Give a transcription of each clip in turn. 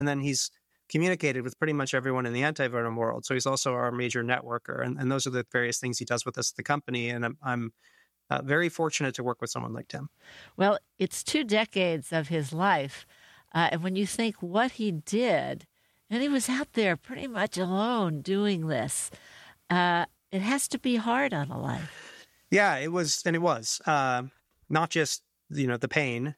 And then he's communicated with pretty much everyone in the antivenom world. So he's also our major networker. And those are the various things he does with us at the company. And I'm very fortunate to work with someone like Tim. Well, it's 2 decades of his life. And when you think what he did, and he was out there pretty much alone doing this, it has to be hard on a life. Yeah, it was. And it was not just, the pain.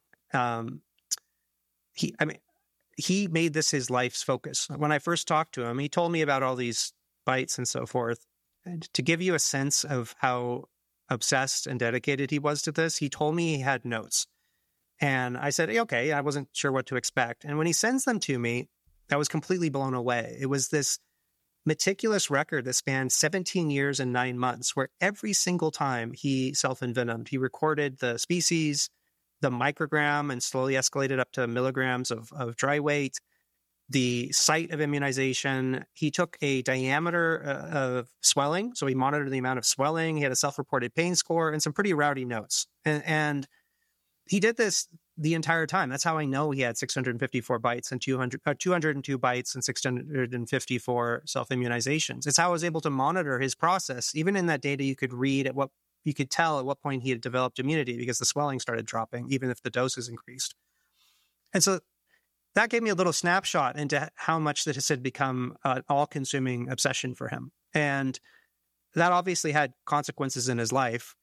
He made this his life's focus. When I first talked to him, he told me about all these bites and so forth. And to give you a sense of how obsessed and dedicated he was to this, he told me he had notes. And I said, okay, I wasn't sure what to expect. And when he sends them to me, I was completely blown away. It was this meticulous record that spanned 17 years and 9 months, where every single time he self-envenomed, he recorded the species, the microgram, and slowly escalated up to milligrams of dry weight, the site of immunization. He took a diameter of swelling, so he monitored the amount of swelling. He had a self-reported pain score and some pretty rowdy notes. And he did this the entire time. That's how I know he had 654 bites and 202 bites and 654 self-immunizations. It's how I was able to monitor his process. Even in that data, you could tell at what point he had developed immunity because the swelling started dropping, even if the doses increased. And so that gave me a little snapshot into how much this had become an all-consuming obsession for him. And that obviously had consequences in his life.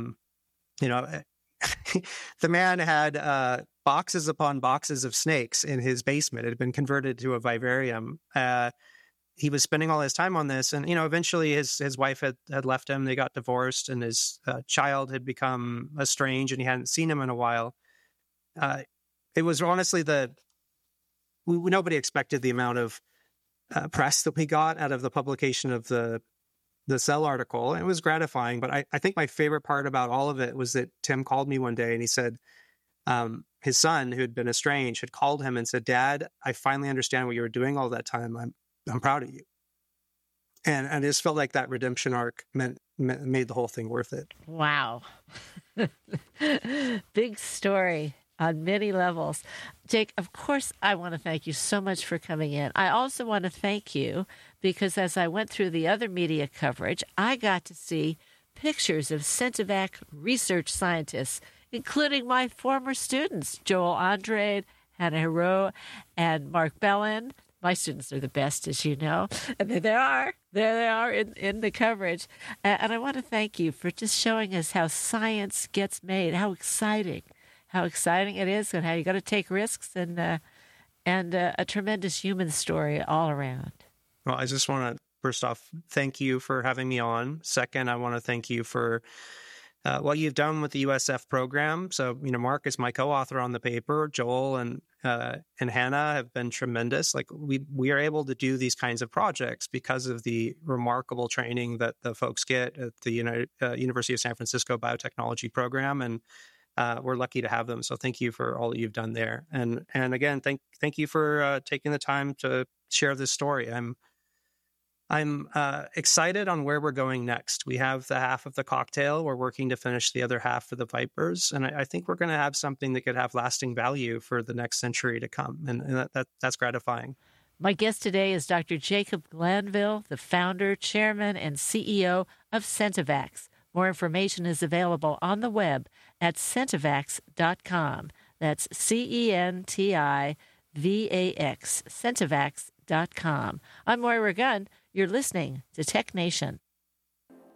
The man had boxes upon boxes of snakes in his basement. It had been converted to a vivarium. He was spending all his time on this. And, eventually his wife had left him. They got divorced, and his child had become estranged, and he hadn't seen him in a while. It was honestly nobody expected the amount of press that we got out of the publication of the Cell article. It was gratifying, but I think my favorite part about all of it was that Tim called me one day and he said his son, who had been estranged, had called him and said, "Dad, I finally understand what you were doing all that time. I'm proud of you." And I just felt like that redemption arc made the whole thing worth it. Wow. Big story on many levels. Jake, of course, I want to thank you so much for coming in. I also want to thank you because as I went through the other media coverage, I got to see pictures of Scintivac research scientists, including my former students, Joel Andrade, Hannah Hero, and Mark Bellin. My students are the best, as you know. And there they are. There they are in the coverage. And I want to thank you for just showing us how science gets made, how exciting it is, and how you got to take risks, and a tremendous human story all around. Well, I just want to, first off, thank you for having me on. Second, I want to thank you for what you've done with the USF program. So, Mark is my co-author on the paper. Joel and Hannah have been tremendous. Like we are able to do these kinds of projects because of the remarkable training that the folks get at the University of San Francisco Biotechnology program, and we're lucky to have them. So thank you for all that you've done there. And again, thank you for taking the time to share this story. I'm excited on where we're going next. We have the half of the cocktail. We're working to finish the other half for the Vipers. And I think we're going to have something that could have lasting value for the next century to come. And that's gratifying. My guest today is Dr. Jacob Glanville, the founder, chairman, and CEO of Scintivac. More information is available on the web at Scintivac.com. That's Centivax, Scintivac.com. I'm Moira Gunn. You're listening to Tech Nation.